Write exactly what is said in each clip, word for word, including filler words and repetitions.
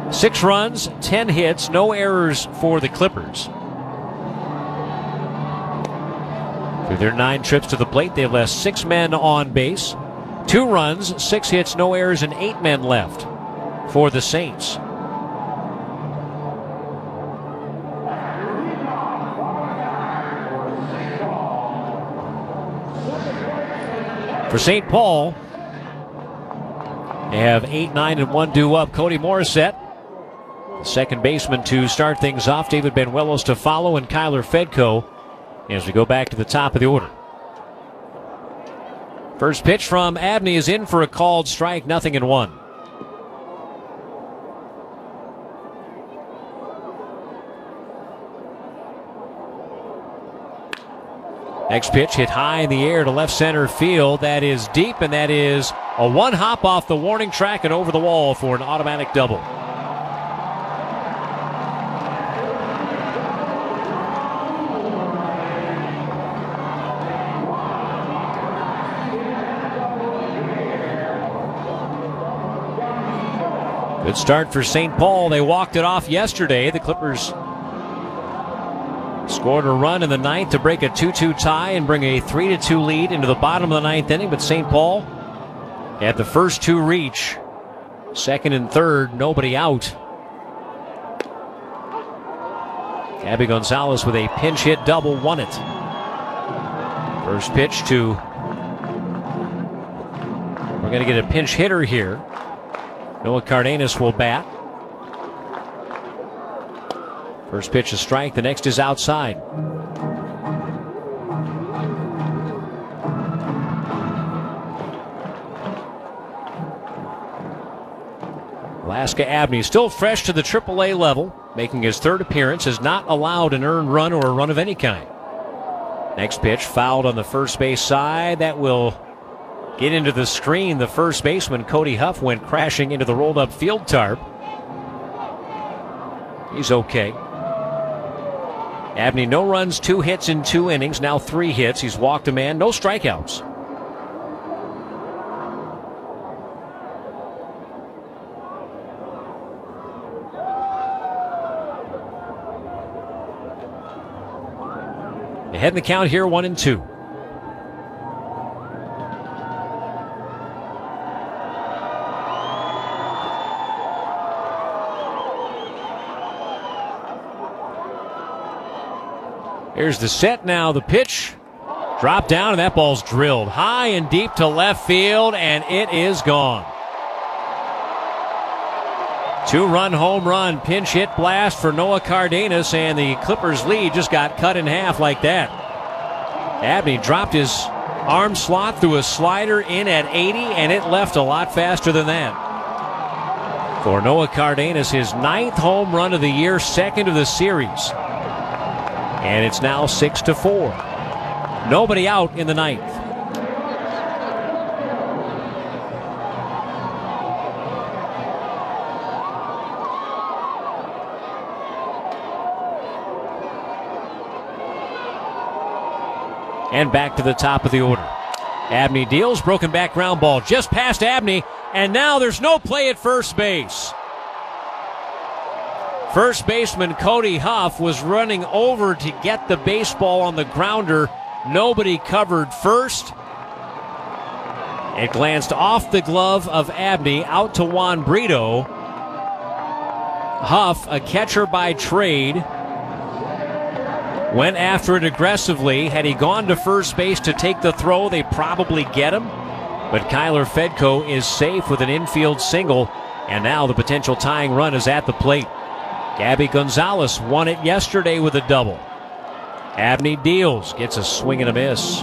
Six runs, ten hits, no errors for the Clippers. Through their nine trips to the plate, they've left six men on base. Two runs, six hits, no errors, and eight men left for the Saints. For Saint Paul, they have eight, nine, and one due up. Cody Morissette, the second baseman to start things off. David Benuelos to follow, and Kyler Fedko as we go back to the top of the order. First pitch from Abney is in for a called strike, nothing in one. Next pitch hit high in the air to left center field. That is deep, and that is a one hop off the warning track and over the wall for an automatic double. Good start for Saint Paul. They walked it off yesterday. The Clippers scored a run in the ninth to break a two two tie and bring a three to two lead into the bottom of the ninth inning. But Saint Paul had the first two reach. Second and third, nobody out. Gabby Gonzalez with a pinch hit double won it. First pitch to... We're going to get a pinch hitter here. Noah Cardenas will bat. First pitch a strike, the next is outside. Alaska Abney, still fresh to the triple A level, making his third appearance, has not allowed an earned run or a run of any kind. Next pitch fouled on the first base side. That will get into the screen. The first baseman, Cody Huff, went crashing into the rolled up field tarp. He's okay. Abney, no runs, two hits in two innings, now three hits. He's walked a man, no strikeouts. Ahead in the count here, one and two. Here's the set now, the pitch. Drop down, and that ball's drilled high and deep to left field, and it is gone. Two-run home run, pinch hit blast for Noah Cardenas, and the Clippers' lead just got cut in half like that. Abney dropped his arm slot through a slider in at eighty, and it left a lot faster than that. For Noah Cardenas, his ninth home run of the year, second of the series. And it's now six to four. Nobody out in the ninth. And back to the top of the order. Abney deals, broken back ground ball just past Abney, and now there's no play at first base. First baseman Cody Huff was running over to get the baseball on the grounder. Nobody covered first. It glanced off the glove of Abney out to Juan Brito. Huff, a catcher by trade, went after it aggressively. Had he gone to first base to take the throw, they probably get him. But Kyler Fedko is safe with an infield single, and now the potential tying run is at the plate. Gabby Gonzalez won it yesterday with a double. Abney deals, gets a swing and a miss.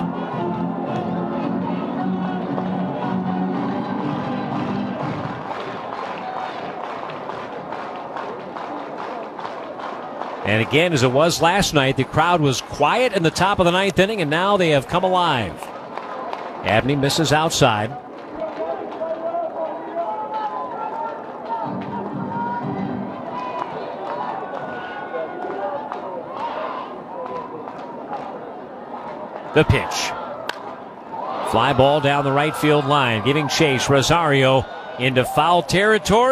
And again, as it was last night, the crowd was quiet in the top of the ninth inning, and now they have come alive. Abney misses outside. The pitch. Fly ball down the right field line, giving chase. Rosario into foul territory.